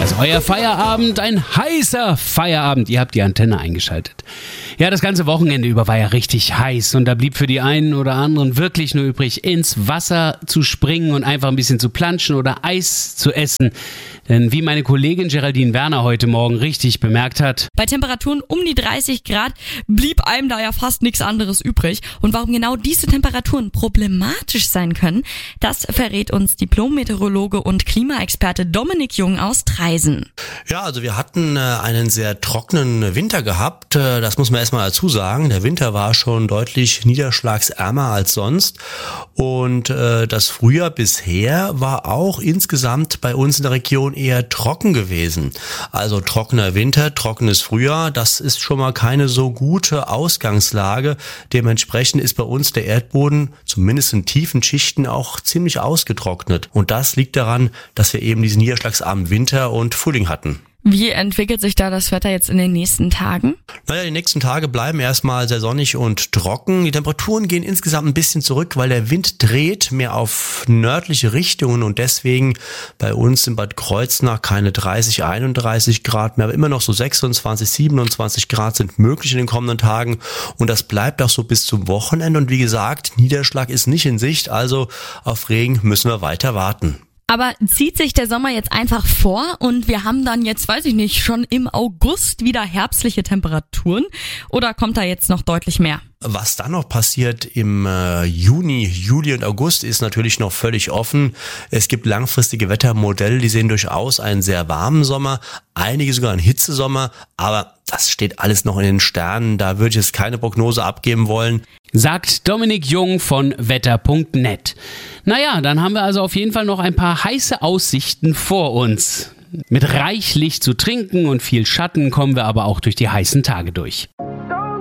Also euer Feierabend, ein heißer Feierabend. Ihr habt die Antenne eingeschaltet. Ja, das ganze Wochenende über war ja richtig heiß und da blieb für die einen oder anderen wirklich nur übrig, ins Wasser zu springen und einfach ein bisschen zu planschen oder Eis zu essen. Denn wie meine Kollegin Geraldine Werner heute Morgen richtig bemerkt hat: Bei Temperaturen um die 30 Grad blieb einem da ja fast nichts anderes übrig. Und warum genau diese Temperaturen problematisch sein können, das verrät uns Diplom-Meteorologe und Klimaexperte Dominik Jung aus Traisen. Ja, also wir hatten einen sehr trockenen Winter gehabt. Das muss man erstmal dazu sagen. Der Winter war schon deutlich niederschlagsärmer als sonst. Und das Frühjahr bisher war auch insgesamt bei uns in der Region eher trocken gewesen. Also trockener Winter, trockenes Frühjahr, das ist schon mal keine so gute Ausgangslage. Dementsprechend ist bei uns der Erdboden, zumindest in tiefen Schichten, auch ziemlich ausgetrocknet. Und das liegt daran, dass wir eben diesen niederschlagsarmen Winter und Frühling hatten. Wie entwickelt sich da das Wetter jetzt in den nächsten Tagen? Naja, die nächsten Tage bleiben erstmal sehr sonnig und trocken. Die Temperaturen gehen insgesamt ein bisschen zurück, weil der Wind dreht mehr auf nördliche Richtungen und deswegen bei uns in Bad Kreuznach keine 30, 31 Grad mehr, aber immer noch so 26, 27 Grad sind möglich in den kommenden Tagen und das bleibt auch so bis zum Wochenende und wie gesagt, Niederschlag ist nicht in Sicht, also auf Regen müssen wir weiter warten. Aber zieht sich der Sommer jetzt einfach vor und wir haben dann jetzt, weiß ich nicht, schon im August wieder herbstliche Temperaturen oder kommt da jetzt noch deutlich mehr? Was dann noch passiert im Juni, Juli und August ist natürlich noch völlig offen. Es gibt langfristige Wettermodelle, die sehen durchaus einen sehr warmen Sommer, einige sogar einen Hitzesommer, aber das steht alles noch in den Sternen, da würde ich jetzt keine Prognose abgeben wollen. Sagt Dominik Jung von wetter.net. Naja, dann haben wir also auf jeden Fall noch ein paar heiße Aussichten vor uns. Mit reichlich zu trinken und viel Schatten kommen wir aber auch durch die heißen Tage durch.